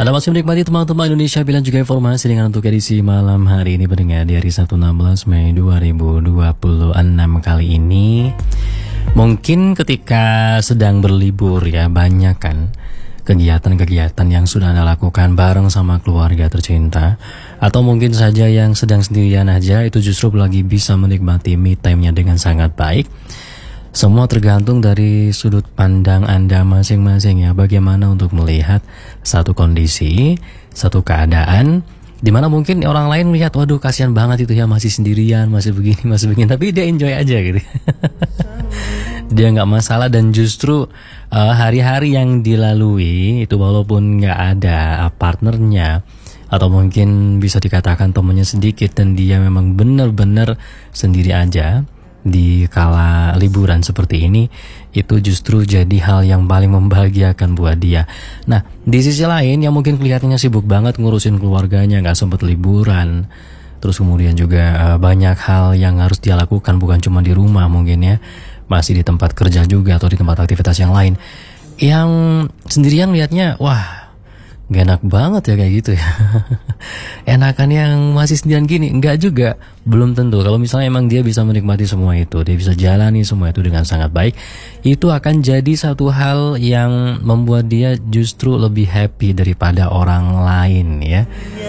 Anda masih menikmati teman-teman Indonesia Bilang juga informasi dengan untuk edisi malam hari ini pendengar di hari Sabtu 16 Mei 2026 kali ini. Mungkin ketika sedang berlibur ya, banyak kan kegiatan-kegiatan yang sudah Anda lakukan bareng sama keluarga tercinta. Atau mungkin saja yang sedang sendirian aja, itu justru lagi bisa menikmati me time-nya dengan sangat baik. Semua tergantung dari sudut pandang Anda masing-masing ya, bagaimana untuk melihat satu kondisi, satu keadaan, dimana mungkin orang lain melihat, waduh kasihan banget itu ya, masih sendirian, masih begini, tapi dia enjoy aja gitu. Dia nggak masalah, dan justru hari-hari yang dilalui itu walaupun nggak ada partnernya, atau mungkin bisa dikatakan temannya sedikit, dan dia memang benar-benar sendiri aja di kala liburan seperti ini, itu justru jadi hal yang paling membahagiakan buat dia. Nah, di sisi lain yang mungkin kelihatannya sibuk banget ngurusin keluarganya, gak sempat liburan, terus kemudian juga banyak hal yang harus dia lakukan, bukan cuma di rumah mungkin ya, masih di tempat kerja juga atau di tempat aktivitas yang lain. Yang sendirian lihatnya, wah gak enak banget ya kayak gitu ya. Enakan yang masih sendirian gini? Enggak juga, belum tentu. Kalau misalnya emang dia bisa menikmati semua itu, dia bisa jalani semua itu dengan sangat baik, itu akan jadi satu hal yang membuat dia justru lebih happy daripada orang lain ya.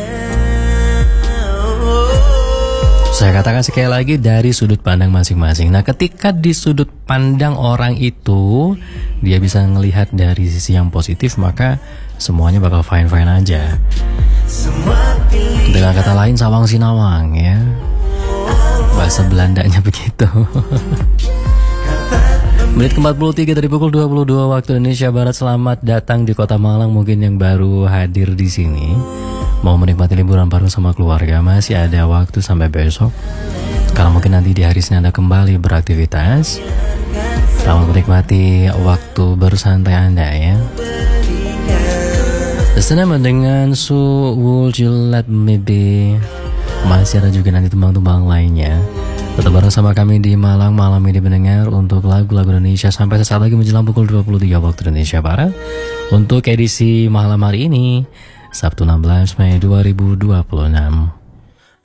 Saya katakan sekali lagi, dari sudut pandang masing-masing. Nah, ketika di sudut pandang orang itu dia bisa melihat dari sisi yang positif, maka semuanya bakal fine-fine aja. Dengan kata lain, sawang sinawang ya, bahasa Belandanya begitu. Menit ke-43 dari pukul 22 waktu Indonesia Barat. Selamat datang di Kota Malang. Mungkin yang baru hadir di sini, mau menikmati liburan bareng sama keluarga, masih ada waktu sampai besok. Kalau mungkin nanti di hari Senin Anda kembali beraktivitas, selamat menikmati waktu bersantai Anda ya. Senang dengan So Would You Let Me Be. Masih ada juga nanti tembang-tembang lainnya. Tetap bareng sama kami di Malang malam ini mendengar untuk lagu-lagu Indonesia sampai sesaat lagi menjelang pukul 23 waktu Indonesia Barat. Untuk edisi malam hari ini, Sabtu 16 Mei 2026.